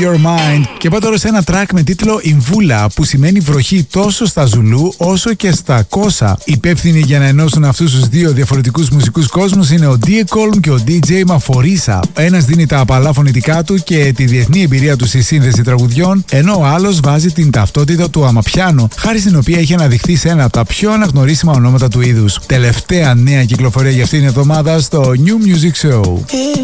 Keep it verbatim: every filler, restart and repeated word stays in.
Your Mind. Και πάω τώρα σε ένα track με τίτλο Ιμβούλα, που σημαίνει βροχή τόσο στα Ζουλού όσο και στα Κόσα. Υπεύθυνοι για να ενώσουν αυτούς τους δύο διαφορετικούς μουσικούς κόσμους είναι ο Diecholm και ο ντι τζέι Maforisa. Ένας δίνει τα απαλά φωνητικά του και τη διεθνή εμπειρία του στη σύνθεση τραγουδιών, ενώ ο άλλος βάζει την ταυτότητα του αμαπιάνο, χάρη στην οποία έχει αναδειχθεί σε ένα από τα πιο αναγνωρίσιμα ονόματα του είδους. Τελευταία νέα κυκλοφορία για αυτήν την εβδομάδα στο New Music Show.